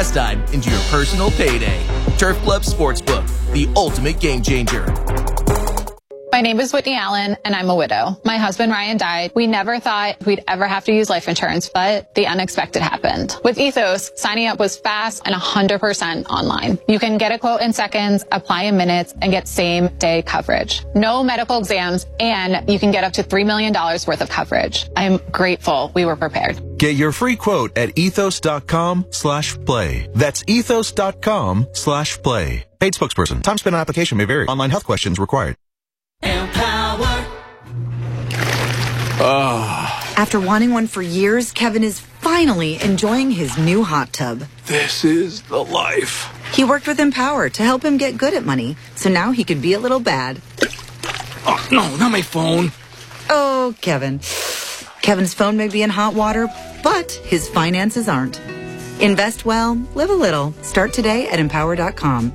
time into your personal payday. Turf Club Sportsbook, the ultimate game changer. My name is Whitney Allen, and I'm a widow. My husband, Ryan, died. We never thought we'd ever have to use life insurance, but the unexpected happened. With Ethos, signing up was fast and 100% online. You can get a quote in seconds, apply in minutes, and get same-day coverage. No medical exams, and you can get up to $3 million worth of coverage. I'm grateful we were prepared. Get your free quote at ethos.com/play. That's ethos.com/play. Paid spokesperson. Time spent on application may vary. Online health questions required. Empower. After wanting one for years, Kevin is finally enjoying his new hot tub. This is the life. He worked with Empower to help him get good at money, so now he could be a little bad. Oh, no, not my phone. Oh, Kevin. Kevin's phone may be in hot water, but his finances aren't. Invest well, live a little. Start today at empower.com.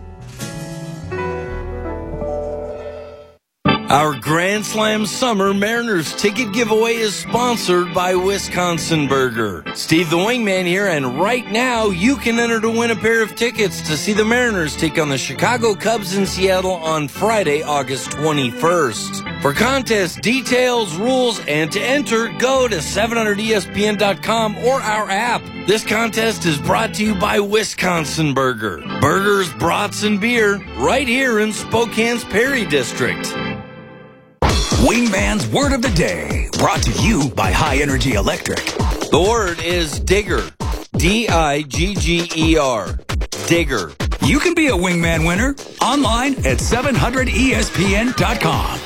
Our Grand Slam Summer Mariners ticket giveaway is sponsored by Wisconsin Burger. Steve the Wingman here, and right now you can enter to win a pair of tickets to see the Mariners take on the Chicago Cubs in Seattle on Friday, August 21st. For contest details, rules, and to enter, go to 700ESPN.com or our app. This contest is brought to you by Wisconsin Burger. Burgers, brats, and beer right here in Spokane's Perry District. Wingman's Word of the Day, brought to you by High Energy Electric. The word is digger. D-I-G-G-E-R. Digger. You can be a Wingman winner online at 700ESPN.com.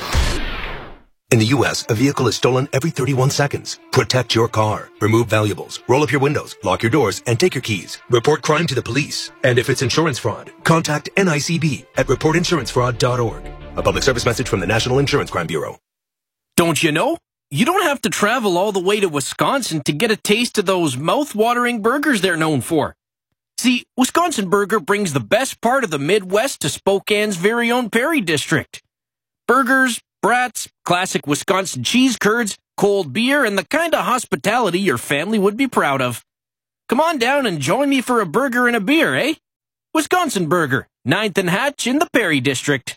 In the U.S., a vehicle is stolen every 31 seconds. Protect your car. Remove valuables. Roll up your windows. Lock your doors and take your keys. Report crime to the police. And if it's insurance fraud, contact NICB at reportinsurancefraud.org. A public service message from the National Insurance Crime Bureau. Don't you know? You don't have to travel all the way to Wisconsin to get a taste of those mouth-watering burgers they're known for. See, Wisconsin Burger brings the best part of the Midwest to Spokane's very own Perry District. Burgers, brats, classic Wisconsin cheese curds, cold beer, and the kind of hospitality your family would be proud of. Come on down and join me for a burger and a beer, eh? Wisconsin Burger, 9th and Hatch in the Perry District.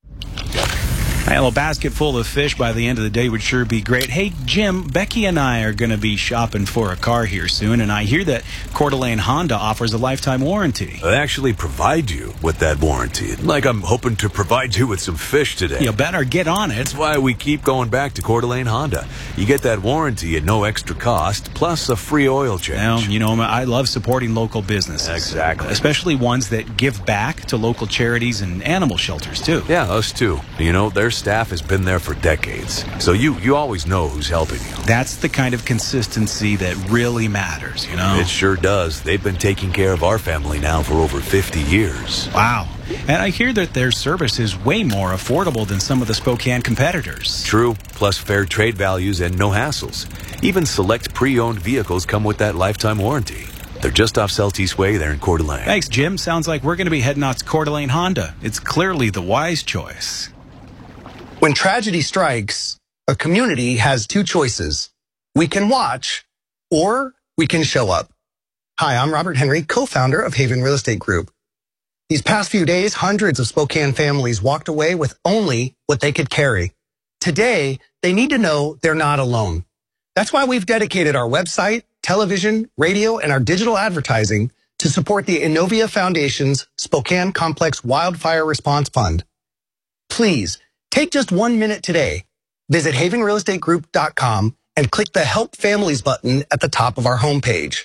Well, a basket full of fish by the end of the day would sure be great. Hey, Jim, Becky and I are going to be shopping for a car here soon, and I hear that Coeur d'Alene Honda offers a lifetime warranty. They actually provide you with that warranty. Like I'm hoping to provide you with some fish today. You better get on it. That's why we keep going back to Coeur d'Alene Honda. You get that warranty at no extra cost, plus a free oil change. Well, you know, I love supporting local businesses. Exactly. Especially ones that give back to local charities and animal shelters, too. Yeah, us too. You know, their staff has been there for decades. So you always know who's helping you. That's the kind of consistency that really matters, you know? It sure does. They've been taking care of our family now for over 50 years. Wow. And I hear that their service is way more affordable than some of the Spokane competitors. True, plus fair trade values and no hassles. Even select pre-owned vehicles come with that lifetime warranty. They're just off Celtice Way there in Coeur d'Alene. Thanks, Jim. Sounds like we're going to be heading out to Coeur d'Alene Honda. It's clearly the wise choice. When tragedy strikes, a community has two choices. We can watch, or we can show up. Hi, I'm Robert Henry, co-founder of Haven Real Estate Group. These past few days, hundreds of Spokane families walked away with only what they could carry. Today, they need to know they're not alone. That's why we've dedicated our website, television, radio, and our digital advertising to support the Innovia Foundation's Spokane Complex Wildfire Response Fund. Please, take just 1 minute today. Visit havenrealestategroup.com and click the Help Families button at the top of our homepage.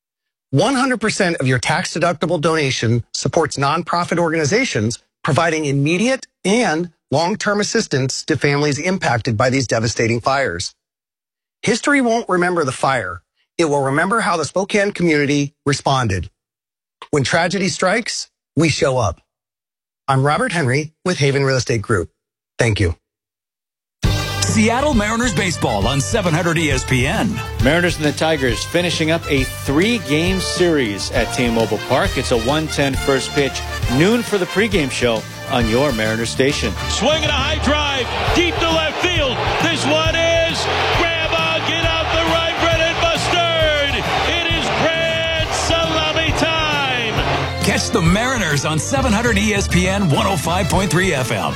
100% of your tax-deductible donation supports nonprofit organizations providing immediate and long-term assistance to families impacted by these devastating fires. History won't remember the fire. It will remember how the Spokane community responded. When tragedy strikes, we show up. I'm Robert Henry with Haven Real Estate Group. Thank you. Seattle Mariners baseball on 700 ESPN. Mariners and the Tigers finishing up a 3-game series at T-Mobile Park. It's a 1:10 first pitch, noon for the pregame show on your Mariners station. Swinging a high drive, deep to left field. This one is grab on, get out the right, Brennan Mustard. It is grand salami time. It's the Mariners on 700 ESPN 105.3 FM.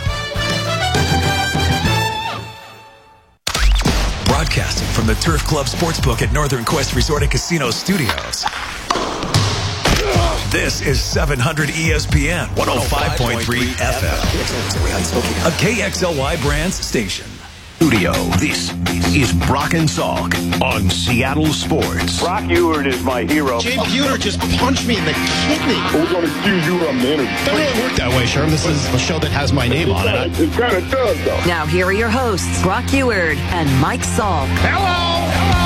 Broadcasting from the Turf Club Sportsbook at Northern Quest Resort and Casino Studios. This is 700 ESPN 105.3 FM. A KXLY Brands station. Studio. This is Brock and Salk on Seattle Sports. Brock Ewert is my hero. James Buter just punched me in the kidney. We're going to do you a minute. Doesn't really work that way, Sherm. This is a show that has my name on it. It kind of does, though. Now here are your hosts, Brock Ewert and Mike Salk. Hello!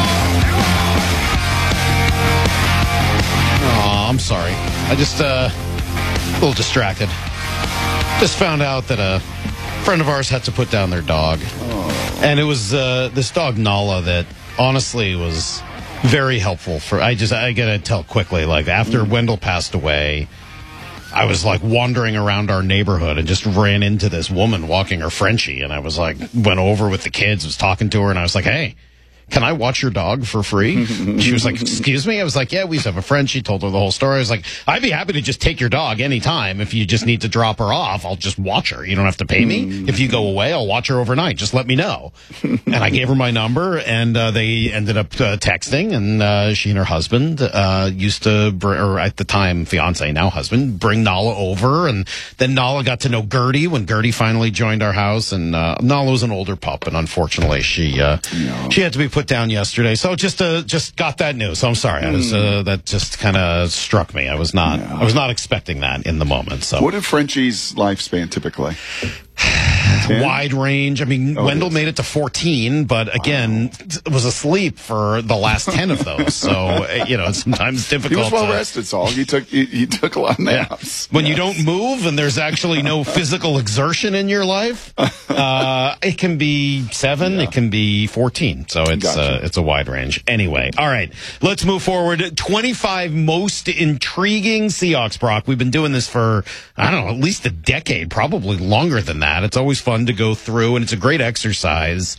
Oh, I'm sorry. I just, a little distracted. Just found out that a friend of ours had to put down their dog. And it was this dog, Nala, that honestly was very helpful for. I gotta tell quickly, like after Wendell passed away, I was like wandering around our neighborhood and just ran into this woman walking her Frenchie, and I was like, went over with the kids, was talking to her, and I was like, hey, can I watch your dog for free? She was like, excuse me? I was like, yeah, we used to have a friend. She told her the whole story. I was like, I'd be happy to just take your dog anytime. If you just need to drop her off, I'll just watch her. You don't have to pay me. If you go away, I'll watch her overnight. Just let me know. And I gave her my number, and they ended up texting, and she and her husband used to, or at the time, fiance, now husband, bring Nala over. And then Nala got to know Gertie when Gertie finally joined our house. And Nala was an older pup, and unfortunately, she had to be put down yesterday, so just got that news. So I'm sorry, I was that just kind of struck me. I was not expecting that in the moment. So what is Frenchie's lifespan typically? 10? Wide range. I mean, Wendell made it to 14, but again, was asleep for the last 10 of those. So, it's sometimes difficult. He was well rested, Saul. He took a lot of naps. When you don't move and there's actually no physical exertion in your life, it can be 7, it can be 14. So it's a wide range. Anyway, all right, let's move forward. 25 most intriguing Seahawks, Brock. We've been doing this for, I don't know, at least a decade, probably longer than that. It's always fun to go through, and it's a great exercise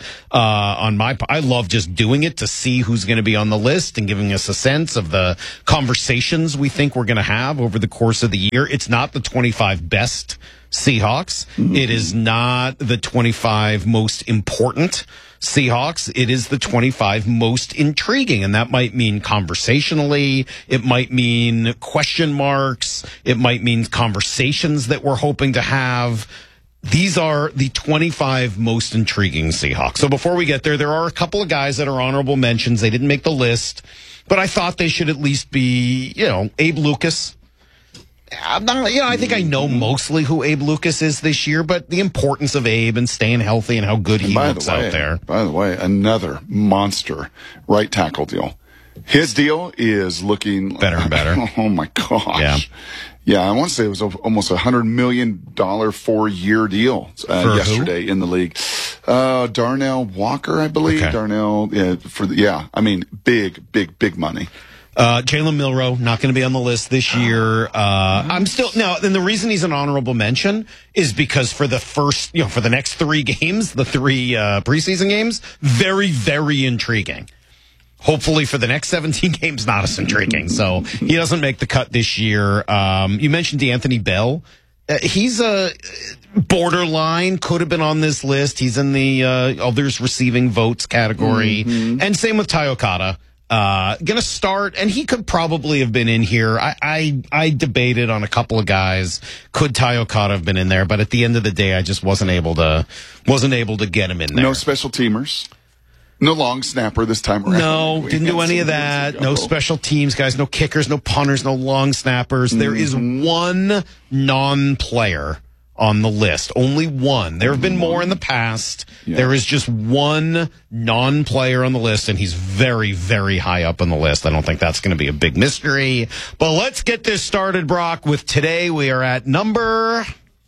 I love just doing it to see who's going to be on the list and giving us a sense of the conversations we think we're going to have over the course of the year. It's not the 25 best Seahawks. It is not the 25 most important Seahawks. It is the 25 most intriguing, and that might mean conversationally. It might mean question marks. It might mean conversations that we're hoping to have. These are the 25 most intriguing Seahawks. So before we get there, there are a couple of guys that are honorable mentions. They didn't make the list, but I thought they should at least be, Abe Lucas. I think I know mostly who Abe Lucas is this year, but the importance of Abe and staying healthy and how good he looks out there. By the way, another monster right tackle deal. His deal is looking better and better. Oh my gosh. Yeah, I want to say it was almost $100 million 4-year deal yesterday in the league. Darnell Walker, I believe. Okay. Darnell, big money. Jalen Milroe, not going to be on the list this year. I'm still, and the reason he's an honorable mention is because for the first, for the next 3 games, the 3 preseason games, very, very intriguing. Hopefully for the next 17 games, not as intriguing. So he doesn't make the cut this year. You mentioned D'Anthony Bell. He's a borderline, could have been on this list. He's in the others receiving votes category. And same with Ty Okada. Gonna start, and he could probably have been in here. I debated on a couple of guys. Could Ty Okada have been in there? But at the end of the day, I just wasn't able to get him in there. No special teamers. No long snapper this time around. No, didn't do any of that. No special teams guys, no kickers, no punters, no long snappers. There is one non-player on the list. Only one. There have been more in the past. Yeah. There is just one non-player on the list, and he's very, very high up on the list. I don't think that's going to be a big mystery. But let's get this started, Brock, with today we are at number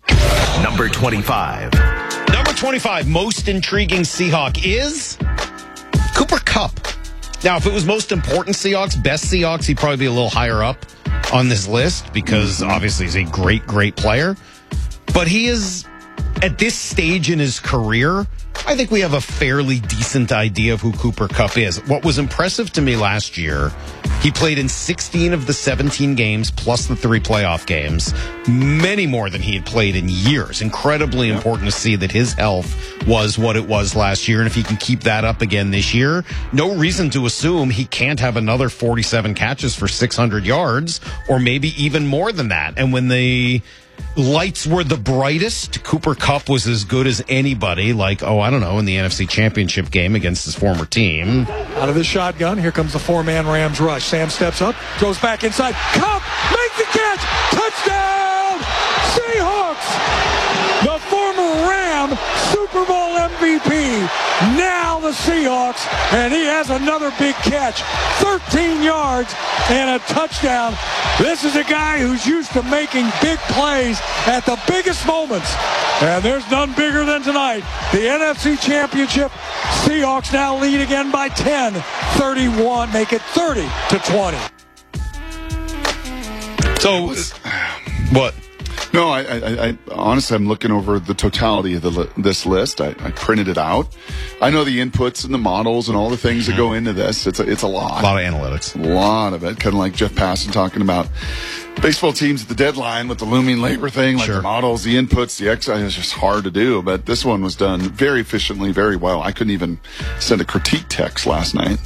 25. Number 25, most intriguing Seahawk is Cooper Kupp. Now, if it was most important Seahawks, best Seahawks, he'd probably be a little higher up on this list because obviously he's a great, great player. But he is, at this stage in his career, I think we have a fairly decent idea of who Cooper Kupp is. What was impressive to me last year, He played in 16 of the 17 games, plus the 3 playoff games. Many more than he had played in years. Incredibly important to see that his health was what it was last year. And if he can keep that up again this year, no reason to assume he can't have another 47 catches for 600 yards, or maybe even more than that. And when the lights were the brightest, Cooper Kupp was as good as anybody, like, I don't know, in the NFC Championship game against his former team. Out of the shotgun, here comes the 4-man Rams rush. Sam steps up, goes back inside. Kupp makes the catch! Touchdown! Seahawks! The former Ram Super Bowl MVP. Now the Seahawks, and he has another big catch. 13 yards and a touchdown. This is a guy who's used to making big plays at the biggest moments. And there's none bigger than tonight. The NFC Championship. Seahawks now lead again by 10. 31, make it 30-20. So, what? No, I honestly, I'm looking over the totality of this list. I printed it out. I know the inputs and the models and all the things that go into this. It's a lot. A lot of analytics. A lot of it. Kind of like Jeff Passan talking about baseball teams at the deadline with the looming labor thing, like the models, the inputs, the exercise. It's just hard to do. But this one was done very efficiently, very well. I couldn't even send a critique text last night.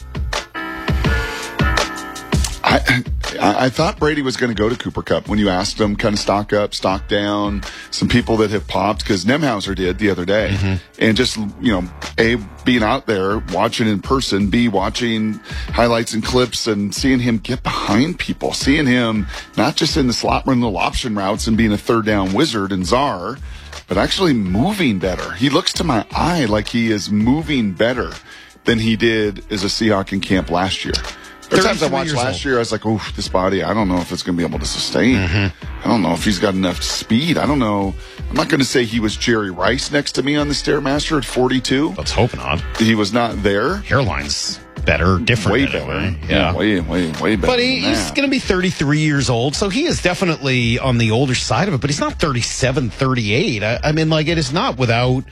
I thought Brady was going to go to Cooper Kupp when you asked him, kind of stock up, stock down, some people that have popped, because Nemhauser did the other day. And just, A, being out there, watching in person, B, watching highlights and clips and seeing him get behind people, seeing him not just in the slot run little option routes and being a third down wizard and czar, but actually moving better. He looks to my eye like he is moving better than he did as a Seahawk in camp last year. There times I watched last year, I was like, oof, this body, I don't know if it's going to be able to sustain. I don't know if he's got enough speed. I don't know. I'm not going to say he was Jerry Rice next to me on the Stairmaster at 42. Let's hope not. He was not there. Hairline's better, different. Way better. Yeah. Way better. But he's going to be 33 years old, so he is definitely on the older side of it, but he's not 37, 38. I mean, like, it is not without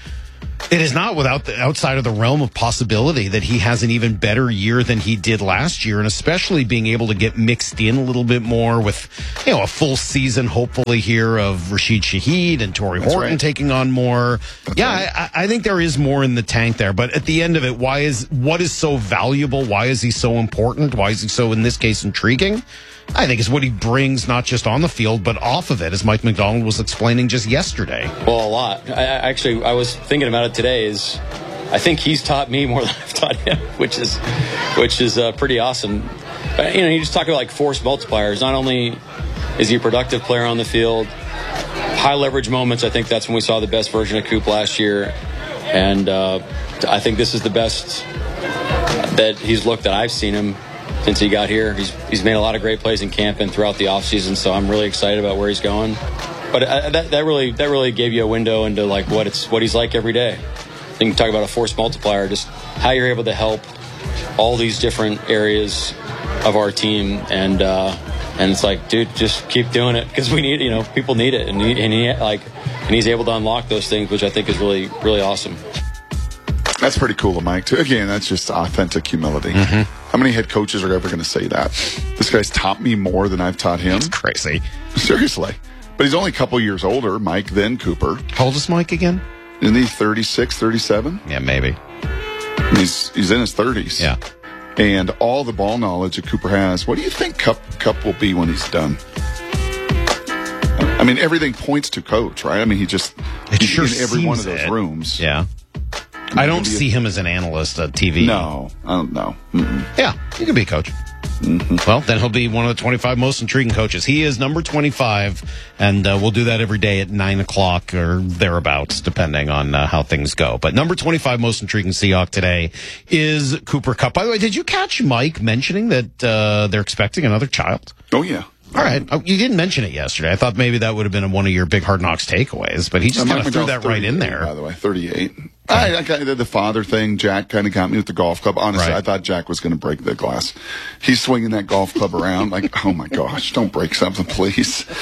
the outside of the realm of possibility that he has an even better year than he did last year, and especially being able to get mixed in a little bit more with, a full season, hopefully here, of Rashid Shaheed and Torrey Horton taking on more. I think there is more in the tank there, but at the end of it, what is so valuable? Why is he so important? Why is he so, in this case, intriguing? I think is what he brings, not just on the field, but off of it, as Mike McDonald was explaining just yesterday. Well, a lot. I was thinking about it today. I think he's taught me more than I've taught him, which is pretty awesome. You just talk about like force multipliers. Not only is he a productive player on the field, high leverage moments. I think that's when we saw the best version of Coop last year, and I think this is the best that he's looked that I've seen him since he got here. He's made a lot of great plays in camp and throughout the offseason, so I'm really excited about where he's going. But that really gave you a window into like what he's like every day. You can talk about a force multiplier, just how you're able to help all these different areas of our team, and it's like, dude, just keep doing it, because we need, people need it, and he's able to unlock those things, which I think is really, really awesome. That's pretty cool of Mike, too. Again, that's just authentic humility. How many head coaches are ever going to say that? This guy's taught me more than I've taught him. It's crazy. Seriously. But he's only a couple years older, Mike, than Cooper. How old is Mike again? Isn't he 36, 37? Yeah, maybe. He's in his 30s. Yeah. And all the ball knowledge that Cooper has. What do you think Kupp will be when he's done? I mean, everything points to coach, right? I mean, he's in every one of those rooms. Yeah. I don't see him as an analyst on TV. No, I don't know. Yeah, he could be a coach. Well, then he'll be one of the 25 most intriguing coaches. He is number 25, and we'll do that every day at 9 o'clock or thereabouts, depending on how things go. But number 25 most intriguing Seahawk today is Cooper Kupp. By the way, did you catch Mike mentioning that they're expecting another child? Oh, yeah. All right. You didn't mention it yesterday. I thought maybe that would have been one of your Big Hard Knocks takeaways, but he just kind of threw that right in there. By the way, 38. I the father thing, Jack kind of got me with the golf club. Honestly, I thought Jack was going to break the glass. He's swinging that golf club around like, oh my gosh, don't break something, please.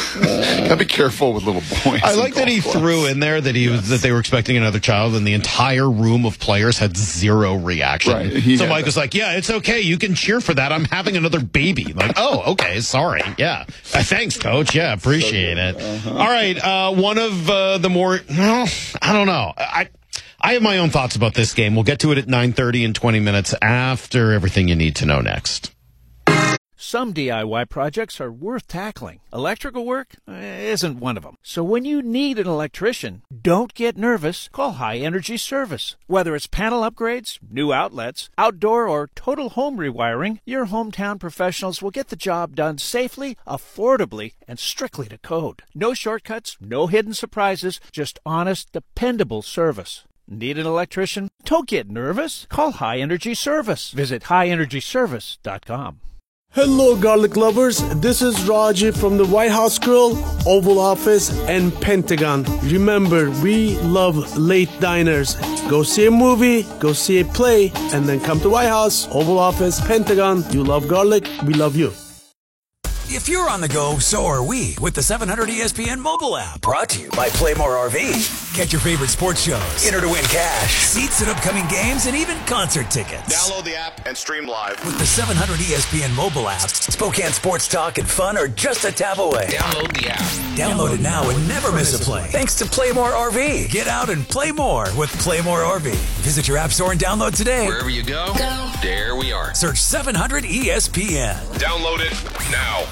Gotta be careful with little boys. I like that he threw in there that they were expecting another child, and the entire room of players had zero reaction. Right. So Mike was like, "Yeah, it's okay. You can cheer for that. I'm having another baby." Like, oh, okay, sorry. Yeah, thanks, Coach. Yeah, appreciate it. All right, one of the more, well, I don't know. I have my own thoughts about this game. We'll get to it at 9:30 in 20 minutes after everything you need to know next. Some DIY projects are worth tackling. Electrical work isn't one of them. So when you need an electrician, don't get nervous. Call High Energy Service. Whether it's panel upgrades, new outlets, outdoor or total home rewiring, your hometown professionals will get the job done safely, affordably, and strictly to code. No shortcuts, no hidden surprises, just honest, dependable service. Need an electrician? Don't get nervous. Call High Energy Service. Visit highenergyservice.com. Hello, garlic lovers. This is Raji from the White House Grill, Oval Office, and Pentagon. Remember, we love late diners. Go see a movie, go see a play, and then come to White House, Oval Office, Pentagon. You love garlic, we love you. If you're on the go, so are we with the 700 ESPN mobile app. Brought to you by Playmore RV. Get your favorite sports shows. Enter to win cash, seats at upcoming games, and even concert tickets. Download the app and stream live. With the 700 ESPN mobile app, Spokane sports talk and fun are just a tap away. Download the app. Download it now and never miss a play. Thanks to Playmore RV. Get out and play more with Playmore RV. Visit your app store and download today. Wherever you go, there we are. Search 700 ESPN. Download it now.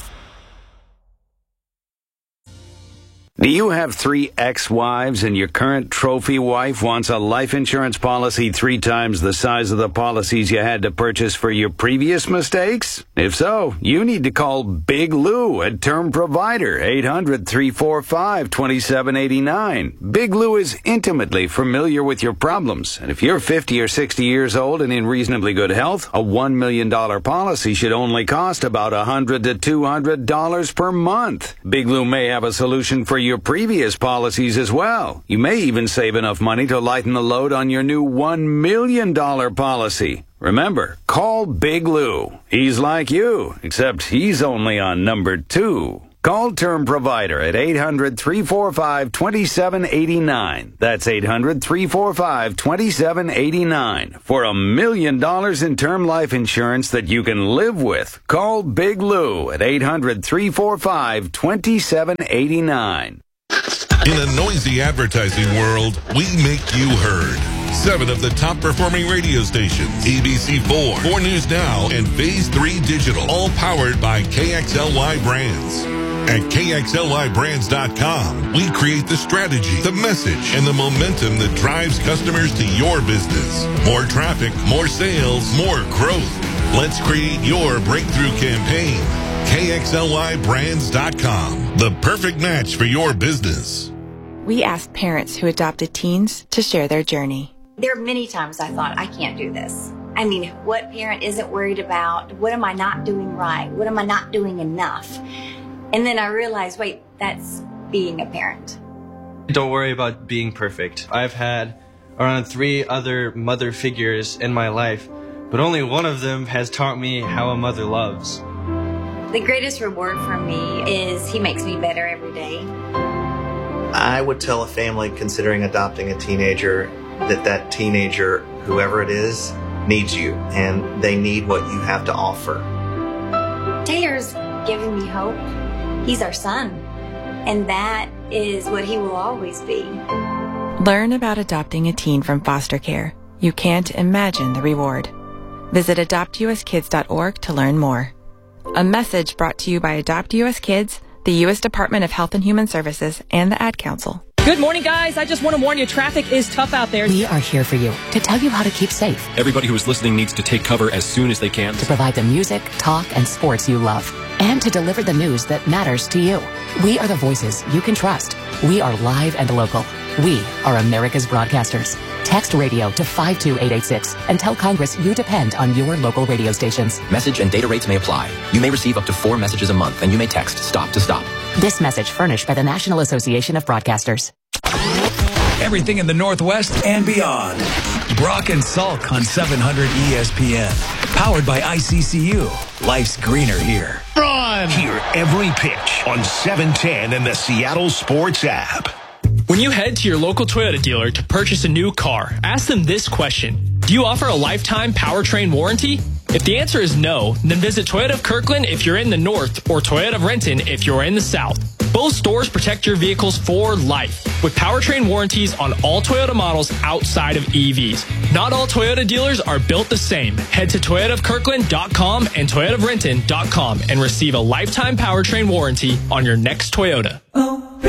Do you have 3 ex-wives and your current trophy wife wants a life insurance policy 3 times the size of the policies you had to purchase for your previous mistakes? If so, you need to call Big Lou at Term Provider, 800-345-2789. Big Lou is intimately familiar with your problems, and if you're 50 or 60 years old and in reasonably good health, a $1 million policy should only cost about $100 to $200 per month. Big Lou may have a solution for your previous policies as well. You may even save enough money to lighten the load on your new $1 million policy. Remember, call Big Lou. He's like you, except he's only on number 2. Call Term Provider at 800-345-2789. That's 800-345-2789 for $1 million in term life insurance that you can live with. Call Big Lou at 800-345-2789. In a noisy advertising world, we make you heard. 7 of the top performing radio stations, ABC4, 4 News Now, and Phase 3 Digital, all powered by KXLY Brands. At KXLYBrands.com, we create the strategy, the message, and the momentum that drives customers to your business. More traffic, more sales, more growth. Let's create your breakthrough campaign. KXLYBrands.com, the perfect match for your business. We asked parents who adopted teens to share their journey. There are many times I thought, I can't do this. I mean, what parent isn't worried about? What am I not doing right? What am I not doing enough? And then I realized, wait, that's being a parent. Don't worry about being perfect. I've had around 3 other mother figures in my life, but only one of them has taught me how a mother loves. The greatest reward for me is he makes me better every day. I would tell a family considering adopting a teenager that teenager, whoever it is, needs you, and they need what you have to offer. Taylor's giving me hope. He's our son, and that is what he will always be. Learn about adopting a teen from foster care. You can't imagine the reward. Visit adoptuskids.org to learn more. A message brought to you by Adopt US Kids, the U.S. Department of Health and Human Services, and the Ad Council. Good morning, guys. I just want to warn you, traffic is tough out there. We are here for you to tell you how to keep safe. Everybody who is listening needs to take cover as soon as they can. To provide the music, talk, and sports you love. And to deliver the news that matters to you. We are the voices you can trust. We are live and local. We are America's broadcasters. Text radio to 52886 and tell Congress you depend on your local radio stations. Message and data rates may apply. You may receive up to 4 messages a month, and you may text STOP to STOP. This message furnished by the National Association of Broadcasters. Everything in the Northwest and beyond. Brock and Salk on 700 ESPN. Powered by ICCU. Life's greener here. Hear every pitch on 710 and the Seattle Sports app. When you head to your local Toyota dealer to purchase a new car, ask them this question. Do you offer a lifetime powertrain warranty? If the answer is no, then visit Toyota of Kirkland if you're in the north or Toyota of Renton if you're in the south. Both stores protect your vehicles for life with powertrain warranties on all Toyota models outside of EVs. Not all Toyota dealers are built the same. Head to ToyotaofKirkland.com and ToyotaofRenton.com and receive a lifetime powertrain warranty on your next Toyota.